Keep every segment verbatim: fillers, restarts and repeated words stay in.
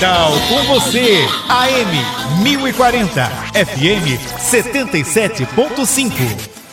Capital com você. A M mil e quarenta, F M setenta e sete ponto cinco.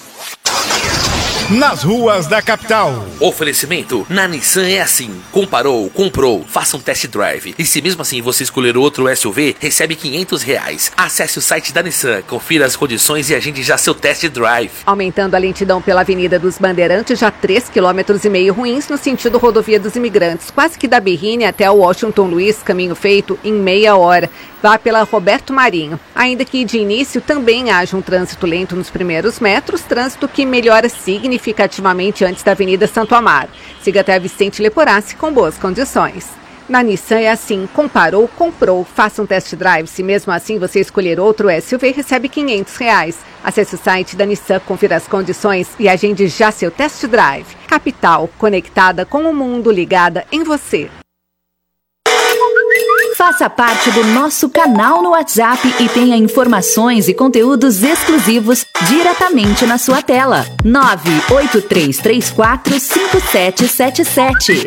Nas ruas da capital. Oferecimento, na Nissan é assim. Comparou, comprou, faça um test drive. E se mesmo assim você escolher outro S U V, recebe quinhentos reais. Acesse o site da Nissan, confira as condições e agende já seu test drive. Aumentando a lentidão pela Avenida dos Bandeirantes, já três quilômetros e meio ruins no sentido Rodovia dos Imigrantes. Quase que da Berrini até o Washington Luiz, caminho feito em meia hora. Vá pela Roberto Marinho. Ainda que de início também haja um trânsito lento nos primeiros metros, trânsito que melhora significativamente antes da Avenida Santo Amaro. Siga até a Vicente Leporassi com boas condições. Na Nissan é assim, comparou, comprou, faça um test drive. Se mesmo assim você escolher outro S U V, recebe quinhentos reais. Acesse o site da Nissan, confira as condições e agende já seu test drive. Capital, conectada com o mundo, ligada em você. Faça parte do nosso canal no WhatsApp e tenha informações e conteúdos exclusivos diretamente na sua tela. nove oito três três quatro cinco sete sete sete.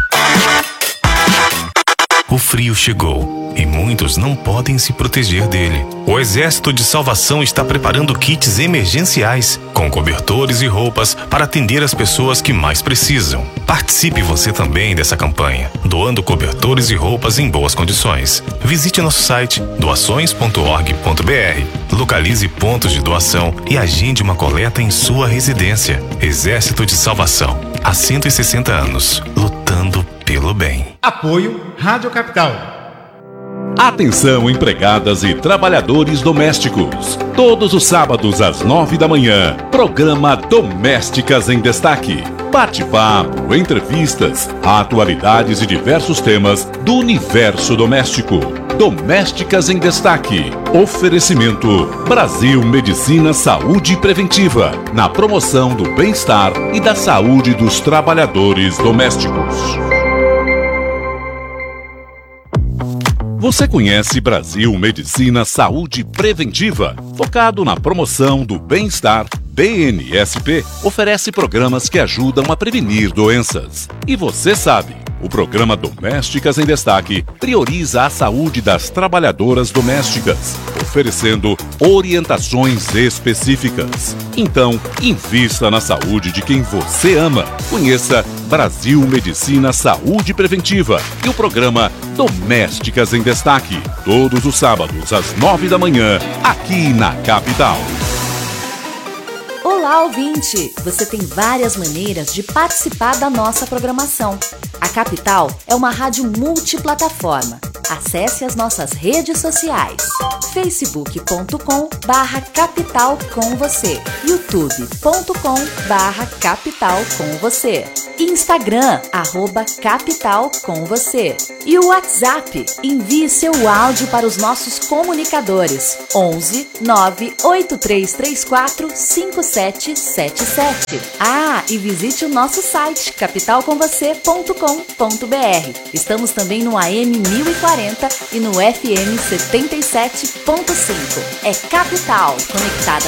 O frio chegou e muitos não podem se proteger dele. O Exército de Salvação está preparando kits emergenciais com cobertores e roupas para atender as pessoas que mais precisam. Participe você também dessa campanha, doando cobertores e roupas em boas condições. Visite nosso site doações ponto org ponto br, localize pontos de doação e agende uma coleta em sua residência. Exército de Salvação, há cento e sessenta anos, lutando pelo bem. Apoio Rádio Capital. Atenção, empregadas e trabalhadores domésticos. Todos os sábados às nove da manhã, programa Domésticas em Destaque. Bate-papo, entrevistas, atualidades e diversos temas do universo doméstico. Domésticas em Destaque. Oferecimento Brasil Medicina Saúde Preventiva, na promoção do bem-estar e da saúde dos trabalhadores domésticos. Você conhece Brasil Medicina Saúde Preventiva? Focado na promoção do bem-estar, B N S P oferece programas que ajudam a prevenir doenças. E você sabe, o programa Domésticas em Destaque prioriza a saúde das trabalhadoras domésticas, oferecendo orientações específicas. Então, invista na saúde de quem você ama. Conheça Brasil Medicina Saúde Preventiva e o programa Domésticas em Destaque, todos os sábados às nove da manhã, aqui na Capital. Olá, ouvinte! Você tem várias maneiras de participar da nossa programação. A Capital é uma rádio multiplataforma. Acesse as nossas redes sociais. facebook ponto com barra capital com você, youtube ponto com barra capital com você, Instagram, arroba capital com você e o WhatsApp. Envie seu áudio para os nossos comunicadores onze nove oito três três quatro cinco sete sete sete. Ah, e visite o nosso site capital com você ponto com ponto br. Estamos também no A M mil e quarenta e no F M setenta e sete ponto cinco. É Capital, conectada